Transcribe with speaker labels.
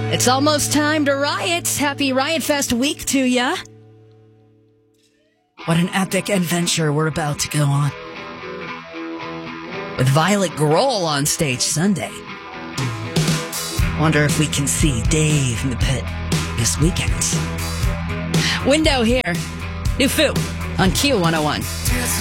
Speaker 1: It's almost time to riot. Happy Riot Fest week to ya. What an epic adventure we're about to go on. With Violet Grohl on stage Sunday. Wonder if we can see Dave in the pit this weekend. Window here. New Foo on Q101.